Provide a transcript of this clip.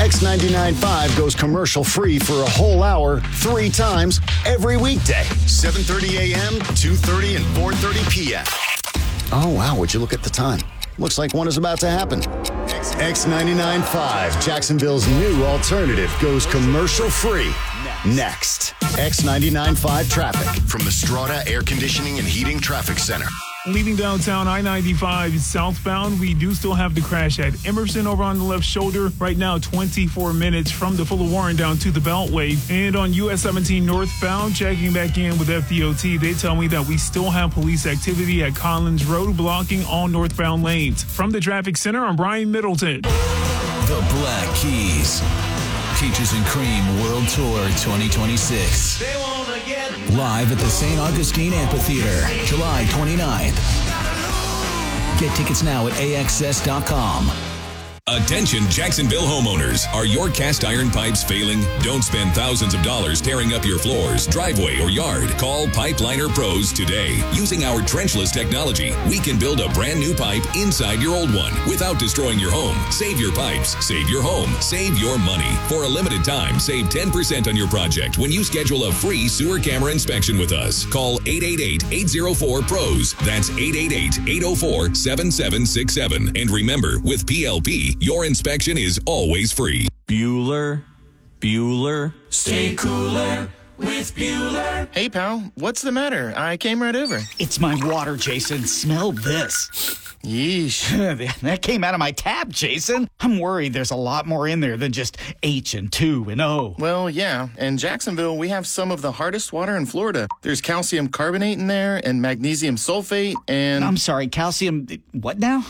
X99.5 goes commercial-free for a whole hour, 3 times, every weekday. 7:30 a.m., 2:30, and 4:30 p.m. Oh, wow, would you look at the time? Looks like one is about to happen. X99.5, Jacksonville's new alternative, goes commercial-free. Next. X99.5 traffic from the Strata Air Conditioning and Heating Traffic Center. Leaving downtown I-95 southbound, we do still have the crash at Emerson over on the left shoulder. Right now, 24 minutes from the Fuller Warren down to the Beltway. And on US 17 northbound, checking back in with FDOT, they tell me that we still have police activity at Collins Road, blocking all northbound lanes. From the traffic center, I'm Brian Middleton. The Black Keys. Peaches and Cream World Tour 2026. Live at the St. Augustine Amphitheater, July 29th. Get tickets now at AXS.com. Attention Jacksonville homeowners. Are your cast iron pipes failing? Don't spend thousands of dollars tearing up your floors, driveway, or yard. Call Pipeliner Pros today. Using our trenchless technology, we can build a brand new pipe inside your old one without destroying your home. Save your pipes, save your home, save your money. For a limited time, save 10% on your project when you schedule a free sewer camera inspection with us. Call 888-804-PROS. That's 888-804-7767. And remember, with PLP, your inspection is always free. Bueller, stay cooler with Bueller. Hey, pal, what's the matter? I came right over. It's my water, Jason. Smell this. Yeesh. That came out of my tap, Jason. I'm worried there's a lot more in there than just H and 2 and O. Well, yeah. In Jacksonville, we have some of the hardest water in Florida. There's calcium carbonate in there and magnesium sulfate and... I'm sorry, calcium... What now?